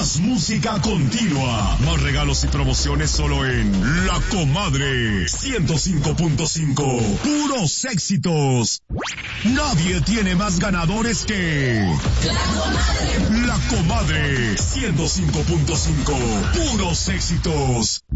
Más música continua. Más regalos y promociones solo en La Comadre 105.5. Puros éxitos. Nadie tiene más ganadores que La Comadre 105.5. Puros éxitos.